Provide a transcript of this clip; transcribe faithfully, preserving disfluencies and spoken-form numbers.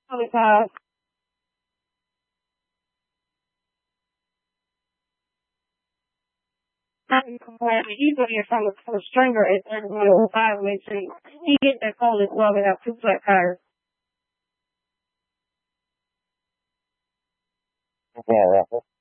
Because I'm comparing even if I'm a full stringer at thirty-one oh five, makes sense. You get that phone as well without two flat tires. Yeah,